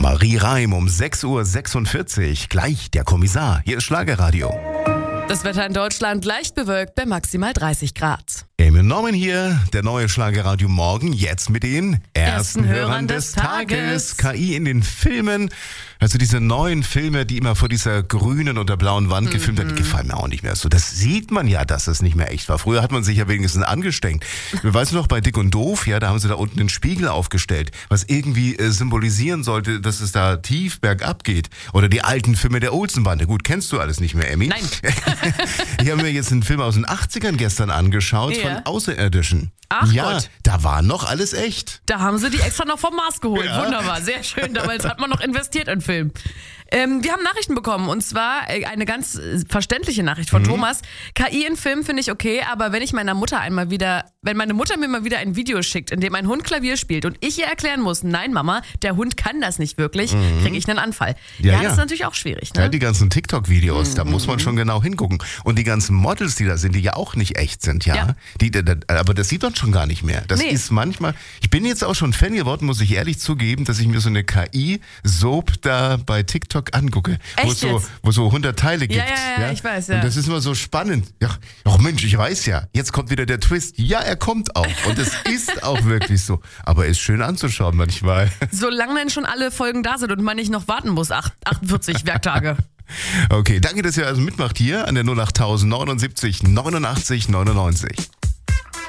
Marie Reim um 6:46 Uhr. Gleich der Kommissar. Hier ist Schlagerradio. Das Wetter in Deutschland leicht bewölkt bei maximal 30 Grad. Eamon Norman hier, der neue Schlagerradio Morgen, jetzt mit den ersten Hörern des Tages. KI in den Filmen. Also diese neuen Filme, die immer vor dieser grünen oder blauen Wand gefilmt werden, die gefallen mir auch nicht mehr so. Das sieht man ja, dass es nicht mehr echt war. Früher hat man sich ja wenigstens angestrengt. Weißt du noch, bei Dick und Doof, ja, da haben sie da unten einen Spiegel aufgestellt, was irgendwie symbolisieren sollte, dass es da tief bergab geht. Oder die alten Filme der Olsenbande. Gut, kennst du alles nicht mehr, Emmy? Nein. Ich habe mir jetzt einen Film aus den 80ern gestern angeschaut, Ja. von Außerirdischen. Ach ja, Gott. da war noch alles echt. Da haben sie die extra noch vom Mars geholt. Ja. Wunderbar, sehr schön. Damals hat man noch investiert in Film. Wir haben Nachrichten bekommen und zwar eine ganz verständliche Nachricht von Thomas. KI in Filmen finde ich okay, aber wenn meine Mutter mir mal wieder ein Video schickt, in dem ein Hund Klavier spielt und ich ihr erklären muss, nein Mama, der Hund kann das nicht wirklich, kriege ich einen Anfall. Ja. Das ist natürlich auch schwierig, ne? Ja, die ganzen TikTok-Videos, da muss man schon genau hingucken. Und die ganzen Models, die da sind, die ja auch nicht echt sind, ja. Aber das sieht man schon gar nicht mehr. Das ist manchmal, ich bin jetzt auch schon Fan geworden, muss ich ehrlich zugeben, dass ich mir so eine KI-Soap da bei TikTok angucke, Echt wo so 100 Teile gibt. Ja, ich weiß, ja. Und das ist immer so spannend. Ja, ach Mensch, ich weiß ja, jetzt kommt wieder der Twist. Ja, er kommt auch. Und es ist auch wirklich so. Aber ist schön anzuschauen manchmal. Solange dann schon alle Folgen da sind und man nicht noch warten muss, 48 Werktage. Okay, danke, dass ihr also mitmacht hier an der 08000 79 89 99.